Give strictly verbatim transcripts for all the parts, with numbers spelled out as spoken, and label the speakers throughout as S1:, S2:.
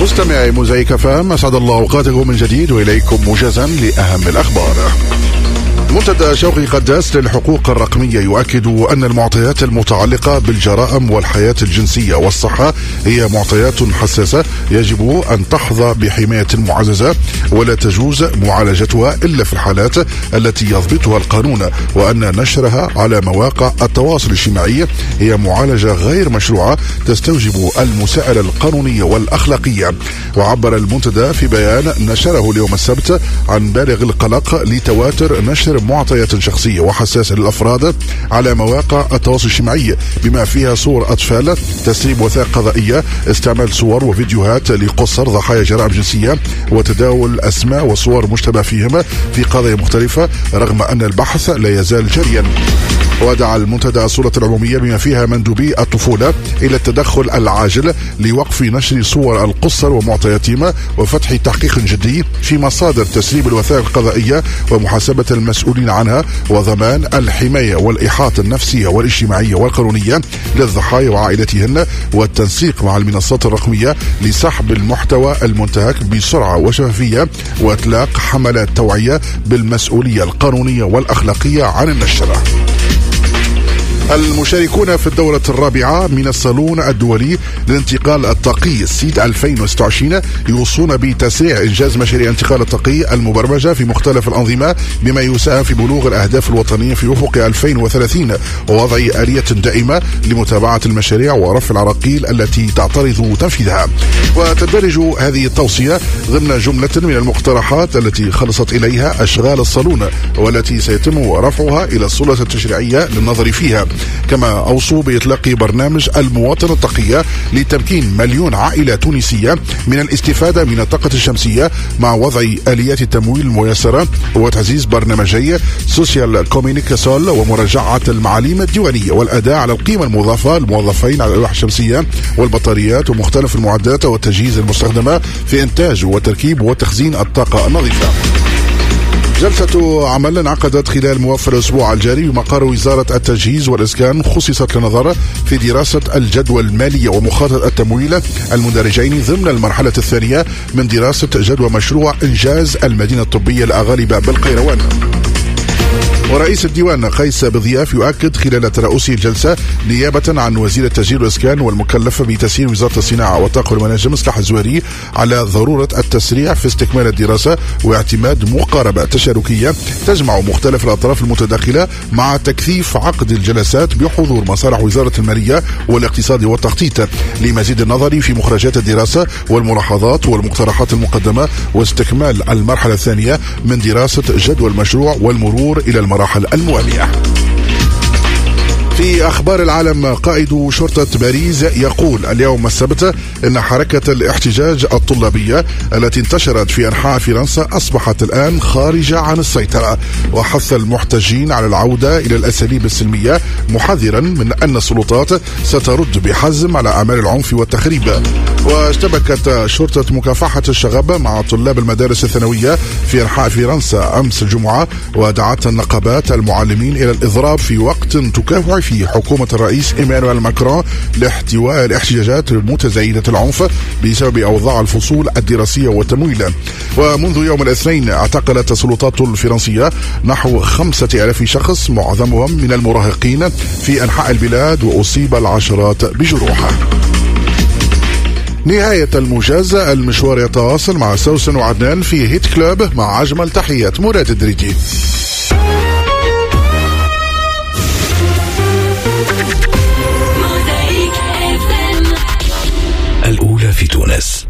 S1: مستمعي موزايك فام، أسعد الله أوقاتكم من جديد وإليكم موجزا لأهم الأخبار. منتدى شوقي قداس للحقوق الرقمية يؤكد أن المعطيات المتعلقة بالجرائم والحياة الجنسية والصحة هي معطيات حساسة يجب أن تحظى بحماية معززة ولا تجوز معالجتها إلا في الحالات التي يضبطها القانون، وأن نشرها على مواقع التواصل الاجتماعي هي معالجة غير مشروعة تستوجب المساءلة القانونية والأخلاقية. وعبر المنتدى في بيان نشره اليوم السبت عن بالغ القلق لتواتر نشر معطيات شخصية وحساسة للأفراد على مواقع التواصل الاجتماعي بما فيها صور أطفال، تسريب وثائق قضائية، استعمال صور وفيديوهات لقصر ضحايا جرائم جنسية، وتداول أسماء وصور مشتبه فيهم في قضايا مختلفة رغم أن البحث لا يزال جاريا. ودعا المنتدى السلطة العمومية بما فيها مندوبي الطفولة إلى التدخل العاجل لوقف نشر صور القصر ومعطياتهم وفتح تحقيق جدي في مصادر تسريب الوثائق القضائية ومحاسبة المسؤولين عنها وضمان الحماية والإحاطة النفسية والاجتماعية والقانونية للضحايا وعائلتهن، والتنسيق مع المنصات الرقمية لسحب المحتوى المنتهك بسرعة وشفافية وإطلاق حملات توعية بالمسؤولية القانونية والأخلاقية عن النشر. المشاركون في الدورة الرابعة من الصالون الدولي للانتقال الطاقي سيد ألفين وستة وعشرين يوصون بتسريع إنجاز مشاريع انتقال الطاقي المبرمجة في مختلف الأنظمة بما يساهم في بلوغ الأهداف الوطنية في أفق ألفين وثلاثين ووضع آلية دائمة لمتابعة المشاريع ورفع العراقيل التي تعترض تنفيذها. وتندرج هذه التوصية ضمن جملة من المقترحات التي خلصت إليها أشغال الصالون والتي سيتم رفعها إلى السلطة التشريعية للنظر فيها. كما أوصوا بإطلاق برنامج المواطنة التقية لتمكين مليون عائلة تونسية من الاستفادة من الطاقة الشمسية مع وضع آليات التمويل الميسرة وتعزيز برنامجي سوسيال كومينيكاسول ومراجعة المعاليم الديوانية والأداء على القيمة المضافة للموظفين على الألواح الشمسية والبطاريات ومختلف المعدات والتجهيز المستخدمة في إنتاج وتركيب وتخزين الطاقة النظيفة. جلسة عمل انعقدت خلال موفر الأسبوع الجاري بمقر وزارة التجهيز والإسكان خصصت للنظر في دراسة الجدوى المالية ومخاطرة التمويل المندرجين ضمن المرحلة الثانية من دراسة جدوى مشروع إنجاز المدينة الطبية الأغالبة بالقيروان. ورئيس الديوان قيس بضياف يؤكد خلال ترأسه الجلسة نيابة عن وزير التشغيل والإسكان والمكلف بتسيير وزارة الصناعة والطاقة والمناجم مصلح الزويري على ضرورة التسريع في استكمال الدراسة واعتماد مقاربة تشاركية تجمع مختلف الأطراف المتداخلة مع تكثيف عقد الجلسات بحضور مصالح وزارة المالية والاقتصاد والتخطيط لمزيد النظر في مخرجات الدراسة والملاحظات والمقترحات المقدمة واستكمال المرحلة الثانية من دراسة جدوى المشروع والمرور إلى المراحل الموالية. في أخبار العالم، قائد شرطة باريس يقول اليوم السبت أن حركة الاحتجاج الطلابية التي انتشرت في أنحاء فرنسا أصبحت الآن خارجة عن السيطرة، وحث المحتجين على العودة إلى الأساليب السلمية محذرا من أن السلطات سترد بحزم على أعمال العنف والتخريب. واشتبكت شرطة مكافحة الشغب مع طلاب المدارس الثانوية في أنحاء فرنسا أمس الجمعة، ودعت النقابات المعلمين إلى الإضراب في وقت تكافح في حكومة الرئيس إيمانويل ماكرون لاحتواء الاحتجاجات المتزايدة العنف بسبب أوضاع الفصول الدراسية والتمويل. ومنذ يوم الاثنين اعتقلت السلطات الفرنسية نحو خمسة آلاف شخص معظمهم من المراهقين في أنحاء البلاد، وأصيب العشرات بجروح. نهاية الموجز، المشوار يتواصل مع سوسن وعدنان في هيت كلوب مع أجمل تحيات مراد الدريدي.
S2: الأولى في تونس.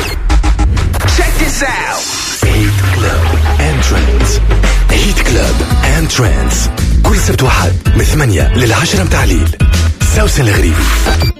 S2: هيت كلوب and trends. هيت كلوب and trends كل سبت وحد من ثمانية للعشرة متاع الليل. سوسن الغريبي.